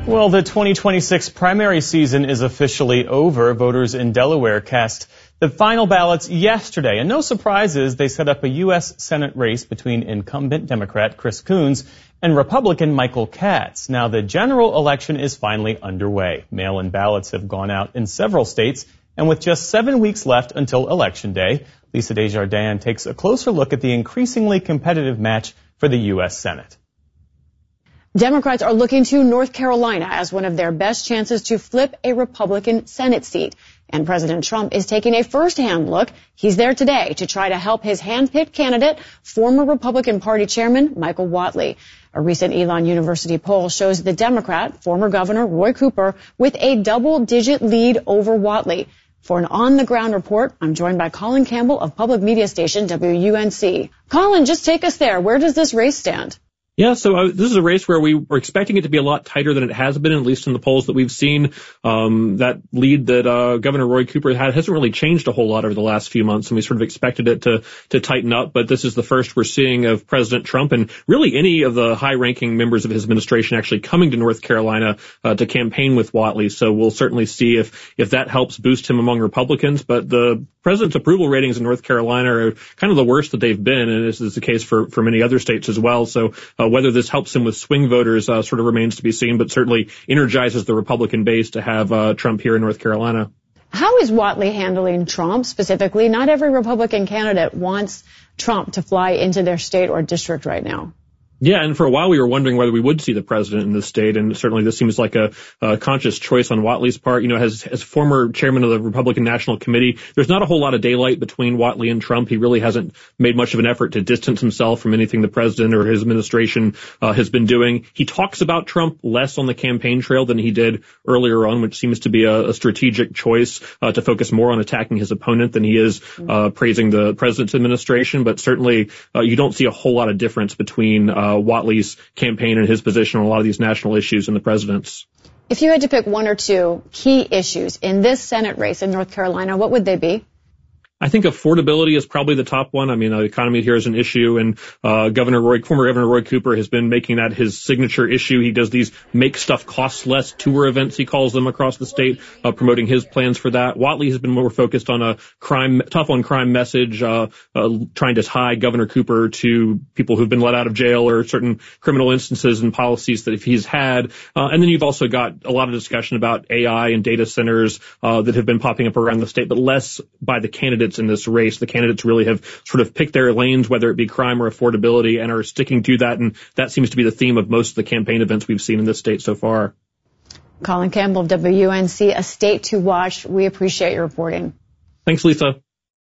Well, the 2026 primary season is officially over. Voters in Delaware cast the final ballots yesterday. And no surprises, they set up a U.S. Senate race between incumbent Democrat Chris Coons and Republican Michael Katz. Now, the general election is finally underway. Mail-in ballots have gone out in several states. And with just 7 weeks left until Election Day, Lisa Desjardins takes a closer look at the increasingly competitive match for the U.S. Senate. Democrats are looking to North Carolina as one of their best chances to flip a Republican Senate seat. And President Trump is taking a first-hand look. He's there today to try to help his hand-picked candidate, former Republican Party Chairman Michael Whatley. A recent Elon University poll shows the Democrat, former Governor Roy Cooper, with a double-digit lead over Whatley. For an on-the-ground report, I'm joined by Colin Campbell of public media station WUNC. Colin, just take us there. Where does this race stand? Yeah, so this is a race where we were expecting it to be a lot tighter than it has been, at least in the polls that we've seen. That lead that Governor Roy Cooper had hasn't really changed a whole lot over the last few months, and we sort of expected it to tighten up. But this is the first we're seeing of President Trump and really any of the high-ranking members of his administration actually coming to North Carolina to campaign with Whatley. So we'll certainly see if that helps boost him among Republicans. But the president's approval ratings in North Carolina are kind of the worst that they've been, and this is the case for many other states as well. So whether this helps him with swing voters sort of remains to be seen, but certainly energizes the Republican base to have Trump here in North Carolina. How is Whatley handling Trump specifically? Not every Republican candidate wants Trump to fly into their state or district right now. Yeah, and for a while we were wondering whether we would see the president in this state, and certainly this seems like a conscious choice on Whatley's part. You know, as former chairman of the Republican National Committee, there's not a whole lot of daylight between Whatley and Trump. He really hasn't made much of an effort to distance himself from anything the president or his administration has been doing. He talks about Trump less on the campaign trail than he did earlier on, which seems to be a strategic choice to focus more on attacking his opponent than he is praising the president's administration. But certainly you don't see a whole lot of difference between Whatley's campaign and his position on a lot of these national issues and the president's. If you had to pick one or two key issues in this Senate race in North Carolina, what would they be? I think affordability is probably the top one. I mean, the economy here is an issue, and former Governor Roy Cooper has been making that his signature issue. He does these make stuff cost less tour events, he calls them, across the state, promoting his plans for that. Whatley has been more focused on a tough on crime message, trying to tie Governor Cooper to people who've been let out of jail or certain criminal instances and policies that he's had. And then you've also got a lot of discussion about AI and data centers that have been popping up around the state, but less by the candidates in this race. The candidates really have sort of picked their lanes, whether it be crime or affordability, and are sticking to that. And that seems to be the theme of most of the campaign events we've seen in this state so far. Colin Campbell of WUNC, a state to watch. We appreciate your reporting. Thanks, Lisa.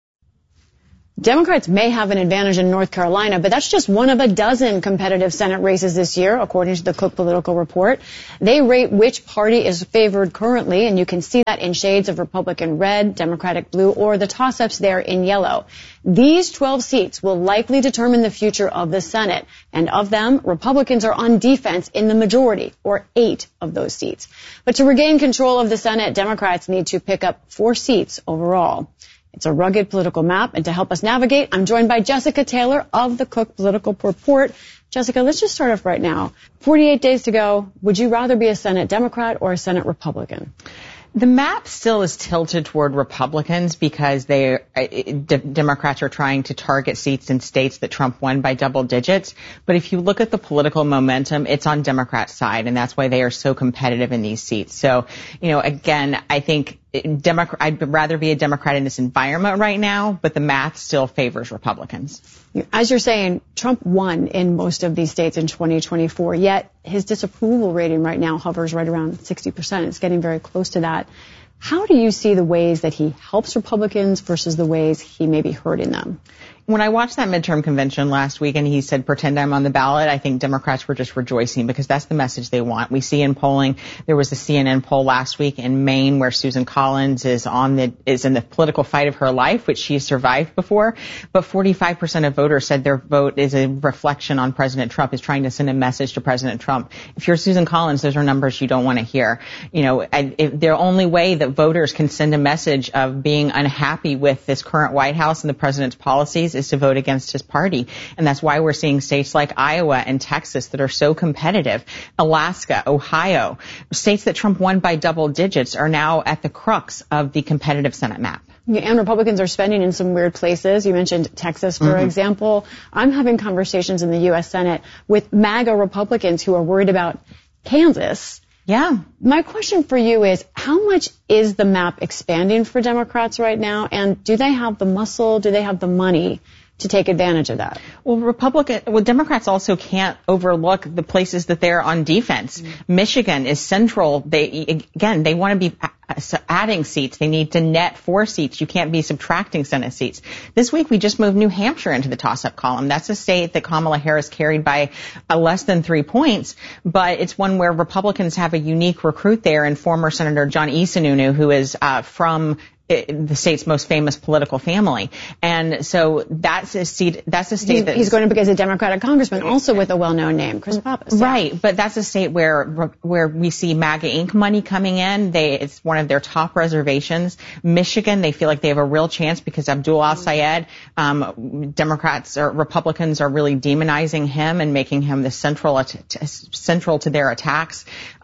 Democrats may have an advantage in North Carolina, but that's just one of a dozen competitive Senate races this year, according to the Cook Political Report. They rate which party is favored currently, and you can see that in shades of Republican red, Democratic blue, or the toss-ups there in yellow. These 12 seats will likely determine the future of the Senate, and of them, Republicans are on defense in the majority, or 8 of those seats. But to regain control of the Senate, Democrats need to pick up 4 seats overall. It's a rugged political map, and to help us navigate, I'm joined by Jessica Taylor of the Cook Political Report. Jessica, let's just start off right now. 48 days to go. Would you rather be a Senate Democrat or a Senate Republican? The map still is tilted toward Republicans because Democrats are trying to target seats in states that Trump won by double digits. But if you look at the political momentum, it's on Democrats' side, and that's why they are so competitive in these seats. So, again, I think I'd rather be a Democrat in this environment right now, but the math still favors Republicans. As you're saying, Trump won in most of these states in 2024, yet his disapproval rating right now hovers right around 60%. It's getting very close to that. How do you see the ways that he helps Republicans versus the ways he may be hurting them? When I watched that midterm convention last week and he said, pretend I'm on the ballot, I think Democrats were just rejoicing because that's the message they want. We see in polling, there was a CNN poll last week in Maine where Susan Collins is in the political fight of her life, which she has survived before. But 45% of voters said their vote is a reflection on President Trump, is trying to send a message to President Trump. If you're Susan Collins, those are numbers you don't want to hear. The only way that voters can send a message of being unhappy with this current White House and the president's policies is to vote against his party. And that's why we're seeing states like Iowa and Texas that are so competitive. Alaska, Ohio, states that Trump won by double digits are now at the crux of the competitive Senate map. And Republicans are spending in some weird places. You mentioned Texas, for example. I'm having conversations in the U.S. Senate with MAGA Republicans who are worried about Kansas. Yeah. My question for you is, how much is the map expanding for Democrats right now? And do they have the muscle? Do they have the money to take advantage of that? Well, Democrats also can't overlook the places that they're on defense. Michigan is central. They want to be adding seats. They need to net 4 seats. You can't be subtracting Senate seats. This week, we just moved New Hampshire into the toss-up column. That's a state that Kamala Harris carried by less than 3 points, but it's one where Republicans have a unique recruit there in former Senator John E. Sununu, who is from the state's most famous political family. And so that's a state he's going to be as a Democratic congressman, also with a well-known name, Chris Pappas. Yeah. Right, but that's a state where we see MAGA Inc. money coming in. It's one of their top reservations. Michigan, they feel like they have a real chance because Abdul al-Sayed, Democrats or Republicans are really demonizing him and making him the central to their attacks.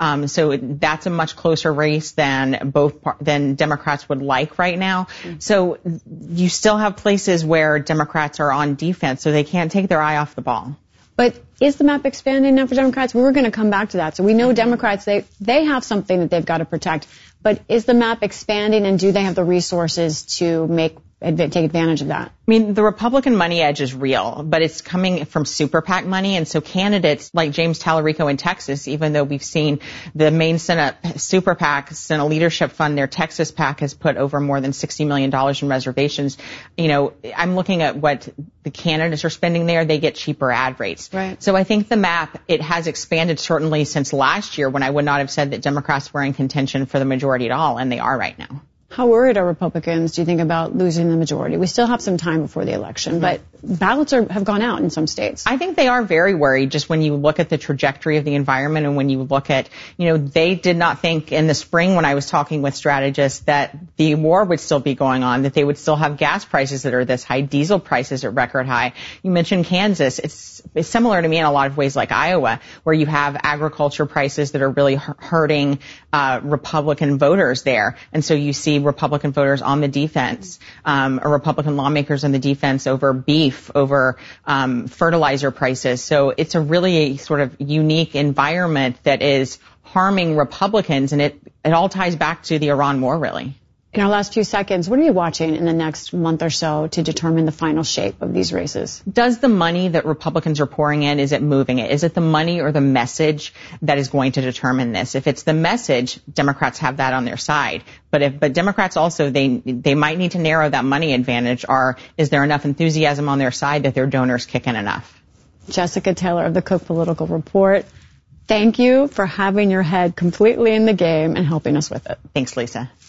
So that's a much closer race than Democrats would like right now. So you still have places where Democrats are on defense, so they can't take their eye off the ball. But is the map expanding now for Democrats? We were going to come back to that. So we know Democrats, they have something that they've got to protect. But is the map expanding, and do they have the resources to take advantage of that? I mean, the Republican money edge is real, but it's coming from super PAC money. And so candidates like James Tallarico in Texas, even though we've seen the main Senate super PAC, Senate Leadership Fund, their Texas PAC has put over more than $60 million in reservations. You know, I'm looking at what the candidates are spending there. They get cheaper ad rates. Right. So I think the map, it has expanded certainly since last year when I would not have said that Democrats were in contention for the majority at all, and they are right now. How worried are Republicans, do you think, about losing the majority? We still have some time before the election, but ballots have gone out in some states. I think they are very worried just when you look at the trajectory of the environment and when you look at, they did not think in the spring when I was talking with strategists that the war would still be going on, that they would still have gas prices that are this high, diesel prices at record high. You mentioned Kansas. It's similar to me in a lot of ways like Iowa, where you have agriculture prices that are really hurting Republican voters there. And so you see Republican voters on the defense, or Republican lawmakers on the defense over beef, over fertilizer prices. So it's a really sort of unique environment that is harming Republicans, and it all ties back to the Iran war, really. In our last few seconds, what are you watching in the next month or so to determine the final shape of these races? Does the money that Republicans are pouring in, is it moving it? Is it the money or the message that is going to determine this? If it's the message, Democrats have that on their side. But Democrats also, they might need to narrow that money advantage, or is there enough enthusiasm on their side that their donors kick in enough? Jessica Taylor of the Cook Political Report, thank you for having your head completely in the game and helping us with it. Thanks, Lisa.